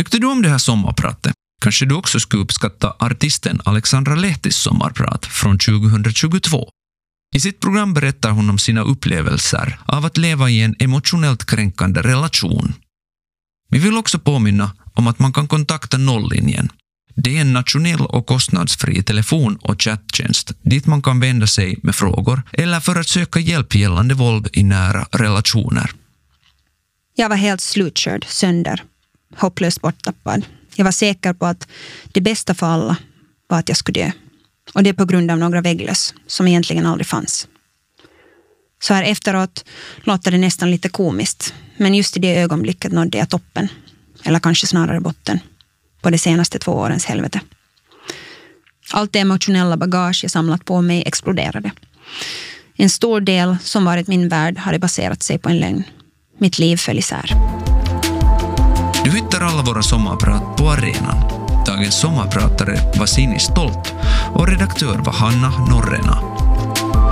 Tyckte du om det här sommarpratet? Kanske du också skulle uppskatta artisten Alexandra Lehtis sommarprat från 2022. I sitt program berättar hon om sina upplevelser av att leva i en emotionellt kränkande relation. Vi vill också påminna om att man kan kontakta Nolllinjen. Det är en nationell och kostnadsfri telefon- och chatttjänst dit man kan vända sig med frågor eller för att söka hjälp gällande våld i nära relationer. Jag var helt slutkörd, sönder, hopplöst borttappad. Jag var säker på att det bästa för alla var att jag skulle dö. Och det på grund av några vägglöss som egentligen aldrig fanns. Så här efteråt låter det nästan lite komiskt. Men just i det ögonblicket nådde jag toppen. Eller kanske snarare botten. På de senaste 2 årens helvete. Allt det emotionella bagage jag samlat på mig exploderade. En stor del som varit min värld hade baserat sig på en lögn. Mitt liv föll isär. Du hittar alla våra sommarprat på arenan. Dagens sommarpratare var Sini Stolt och redaktör var Hanna Norrena.